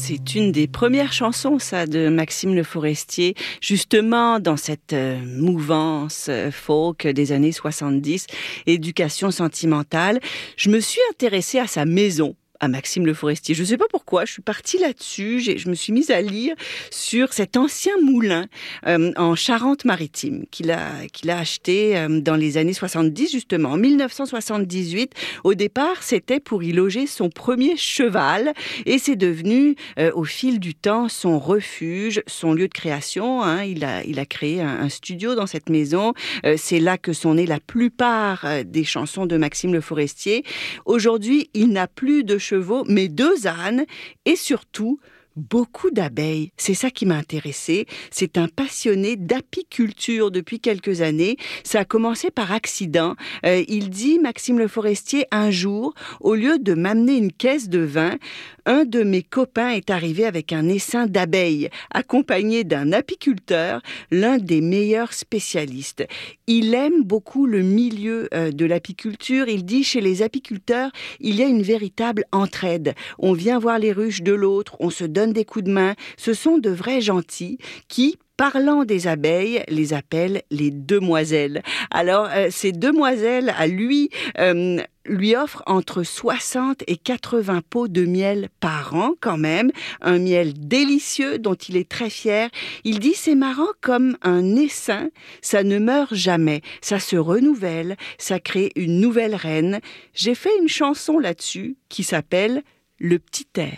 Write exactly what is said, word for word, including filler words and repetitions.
C'est une des premières chansons, ça, de Maxime Le Forestier, justement dans cette euh, mouvance euh, folk des années soixante-dix, éducation sentimentale. Je me suis intéressée à sa maison, à Maxime Le Forestier. Je ne sais pas pourquoi, je suis partie là-dessus, j'ai, je me suis mise à lire sur cet ancien moulin euh, en Charente-Maritime qu'il a, qu'il a acheté euh, dans les années soixante-dix, justement. En mille neuf cent soixante-dix-huit, au départ, c'était pour y loger son premier cheval et c'est devenu, euh, au fil du temps, son refuge, son lieu de création. Hein. Il a, il a créé un, un studio dans cette maison. Euh, c'est là que sont nées la plupart euh, des chansons de Maxime Le Forestier. Aujourd'hui, il n'a plus de chevaux, mais deux ânes et surtout beaucoup d'abeilles. C'est ça qui m'a intéressée. C'est un passionné d'apiculture depuis quelques années. Ça a commencé par accident. Euh, il dit, Maxime Le Forestier, un jour, au lieu de m'amener une caisse de vin, un de mes copains est arrivé avec un essaim d'abeilles, accompagné d'un apiculteur, l'un des meilleurs spécialistes. Il aime beaucoup le milieu euh, de l'apiculture. Il dit, chez les apiculteurs, il y a une véritable entraide. On vient voir les ruches de l'autre, on se donne des coups de main. Ce sont de vrais gentils qui, parlant des abeilles, les appellent les demoiselles. Alors, euh, ces demoiselles, à lui, euh, lui offrent entre soixante et quatre-vingts pots de miel par an, quand même. Un miel délicieux dont il est très fier. Il dit, c'est marrant comme un essaim, ça ne meurt jamais. Ça se renouvelle, ça crée une nouvelle reine. J'ai fait une chanson là-dessus qui s'appelle « Le petit air ».